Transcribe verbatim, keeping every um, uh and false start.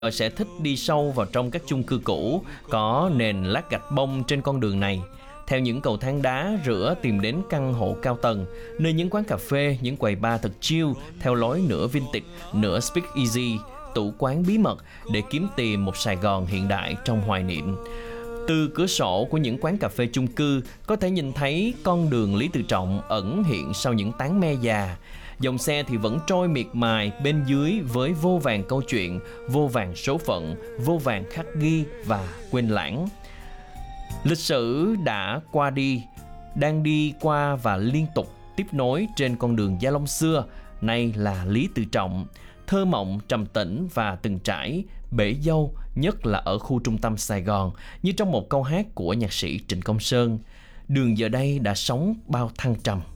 Họ sẽ thích đi sâu vào trong các chung cư cũ, có nền lát gạch bông trên con đường này, theo những cầu thang đá rửa tìm đến căn hộ cao tầng, nơi những quán cà phê, những quầy bar thật chill theo lối nửa vintage, nửa speakeasy, tủ quán bí mật để kiếm tìm một Sài Gòn hiện đại trong hoài niệm. Từ cửa sổ của những quán cà phê chung cư có thể nhìn thấy con đường Lý Tự Trọng ẩn hiện sau những tán me già. Dòng xe thì vẫn trôi miệt mài bên dưới với vô vàn câu chuyện, vô vàn số phận, vô vàn khắc ghi và quên lãng. Lịch sử đã qua đi, đang đi qua và liên tục tiếp nối trên con đường Gia Long xưa, nay là Lý Tự Trọng, thơ mộng trầm tĩnh và từng trải, bể dâu, nhất là ở khu trung tâm Sài Gòn, như trong một câu hát của nhạc sĩ Trịnh Công Sơn. Đường giờ đây đã sống bao thăng trầm.